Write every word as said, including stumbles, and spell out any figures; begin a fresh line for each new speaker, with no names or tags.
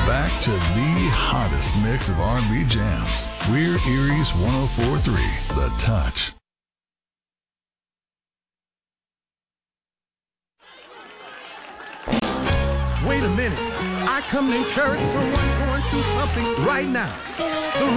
Back to the hottest mix of R and B jams. We're Erie's one oh four point three, The Touch.
Wait a minute. I come to encourage someone going through something right now. The